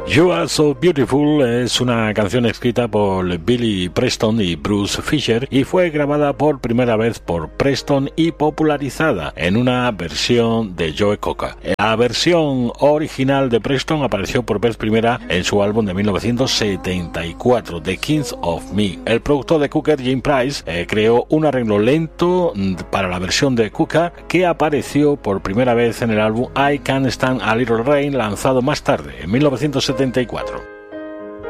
You Are So Beautiful es una canción escrita por Billy Preston y Bruce Fisher y fue grabada por primera vez por Preston y popularizada en una versión de Joe Cocker. La versión original de Preston apareció por vez primera en su álbum de 1974, The Kings of Me. El productor de Cocker, Jim Price, creó un arreglo lento para la versión de Cocker que apareció por primera vez en el álbum I Can't Stand a Little Rain, lanzado más tarde, en 1974.